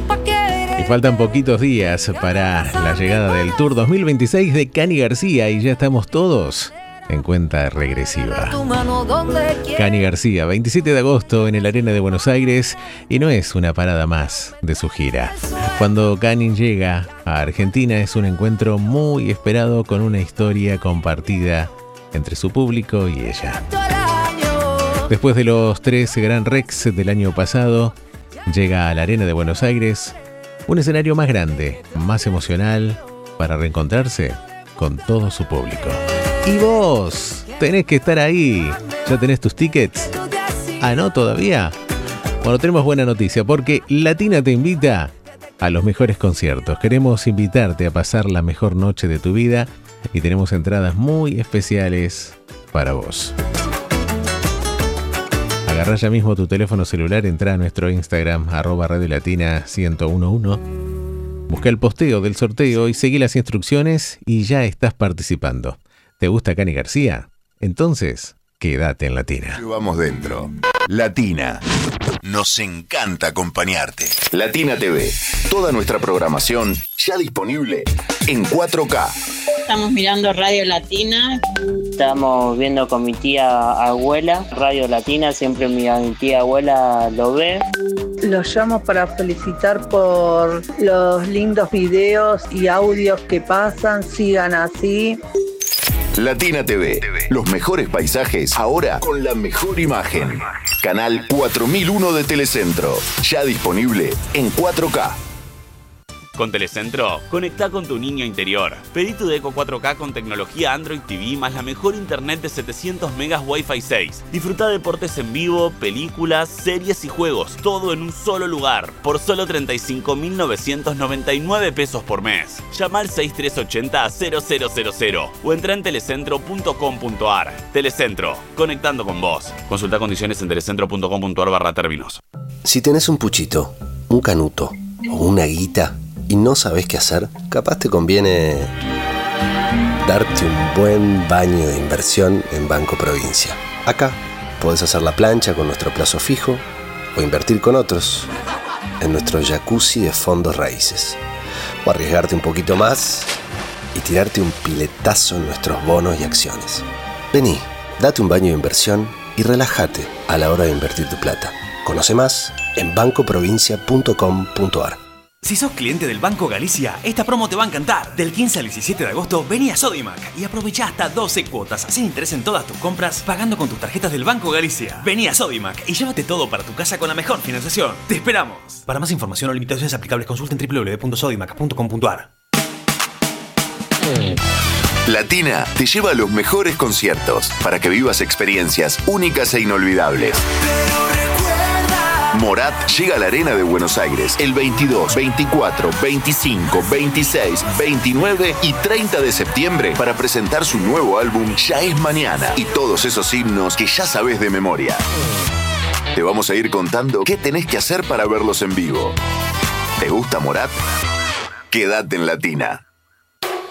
Y faltan poquitos días para la llegada del Tour 2026 de Cani García y ya estamos todos en cuenta regresiva. Cani García, 27 de agosto en el Arena de Buenos Aires, y no es una parada más de su gira. Cuando Cani llega a Argentina es un encuentro muy esperado con una historia compartida entre su público y ella. Después de los 3 Gran Rex del año pasado, llega a la Arena de Buenos Aires, un escenario más grande, más emocional, para reencontrarse con todo su público. Y vos tenés que estar ahí. ¿Ya tenés tus tickets? ¿Ah, no todavía? Bueno, tenemos buena noticia porque Latina te invita a los mejores conciertos. Queremos invitarte a pasar la mejor noche de tu vida y tenemos entradas muy especiales para vos. Agarrá ya mismo tu teléfono celular, entra a nuestro Instagram, @radiolatina1011. Busca el posteo del sorteo y seguí las instrucciones y ya estás participando. ¿Te gusta Cani García? Entonces, quédate en Latina. Vamos dentro. Latina. Nos encanta acompañarte. Latina TV. Toda nuestra programación ya disponible en 4K. Estamos mirando Radio Latina. Estamos viendo con mi tía abuela Radio Latina, siempre mi tía abuela lo ve. Los llamo para felicitar por los lindos videos y audios que pasan, sigan así. Latina TV, los mejores paisajes, ahora con la mejor imagen. Canal 4001 de Telecentro, ya disponible en 4K. Con Telecentro, conectá con tu niño interior. Pedí tu Deco 4K con tecnología Android TV más la mejor internet de 700 megas Wi-Fi 6. Disfruta deportes en vivo, películas, series y juegos, todo en un solo lugar, por solo 35.999 pesos por mes. Llama al 6380-0000 o entra en telecentro.com.ar. Telecentro, conectando con vos. Consulta condiciones en telecentro.com.ar/términos. Si tenés un puchito, un canuto o una guita y no sabés qué hacer, capaz te conviene darte un buen baño de inversión en Banco Provincia. Acá podés hacer la plancha con nuestro plazo fijo o invertir con otros en nuestro jacuzzi de fondos raíces. O arriesgarte un poquito más y tirarte un piletazo en nuestros bonos y acciones. Vení, date un baño de inversión y relájate a la hora de invertir tu plata. Conoce más en bancoprovincia.com.ar. Si sos cliente del Banco Galicia, esta promo te va a encantar. Del 15 al 17 de agosto, vení a Sodimac y aprovechá hasta 12 cuotas sin interés en todas tus compras, pagando con tus tarjetas del Banco Galicia. Vení a Sodimac y llévate todo para tu casa con la mejor financiación. ¡Te esperamos! Para más información o limitaciones aplicables, consulten www.sodimac.com.ar. Latina te lleva a los mejores conciertos para que vivas experiencias únicas e inolvidables. Morat llega a la Arena de Buenos Aires el 22, 24, 25, 26, 29 y 30 de septiembre para presentar su nuevo álbum Ya es Mañana y todos esos himnos que ya sabes de memoria. Te vamos a ir contando qué tenés que hacer para verlos en vivo. ¿Te gusta Morat? Quédate en Latina.